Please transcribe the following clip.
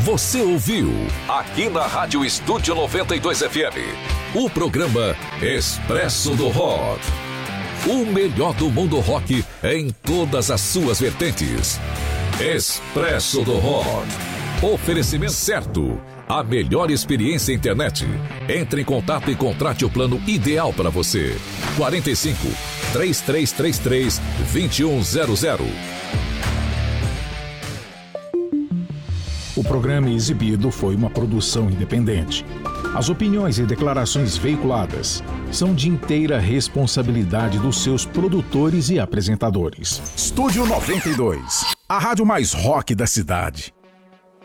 Você ouviu aqui na Rádio Estúdio 92 FM o programa Expresso do Rock. O melhor do mundo rock em todas as suas vertentes. Expresso do Rock. Oferecimento certo. A melhor experiência internet. Entre em contato e contrate o plano ideal para você. 45 3333 2100. O programa exibido foi uma produção independente. As opiniões e declarações veiculadas são de inteira responsabilidade dos seus produtores e apresentadores. Estúdio 92, a rádio mais rock da cidade.